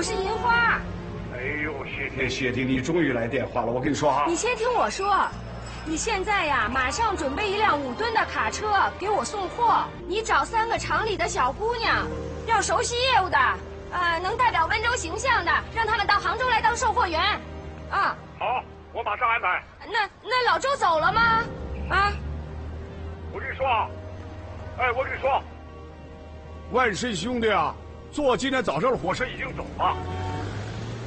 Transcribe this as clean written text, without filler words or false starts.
是银花。 哎呦，谢天，你终于来电话了。我跟你说哈， 你先听我说，你现在呀，马上准备一辆5吨的卡车给我送货。你找3个厂里的小姑娘，要熟悉业务的，能代表温州形象的，让他们到杭州来当售货员。啊， 好，我马上安排。 那老周走了吗？啊， 我跟你说啊，我跟你说，万申兄弟啊，坐今天早上的火车已经走了。